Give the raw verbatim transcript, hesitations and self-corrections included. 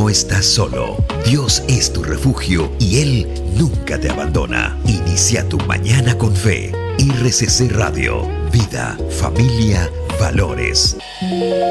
no estás solo. Dios es tu refugio y Él nunca te abandona. Inicia tu mañana con fe. R C C Radio. Vida, familia, valores.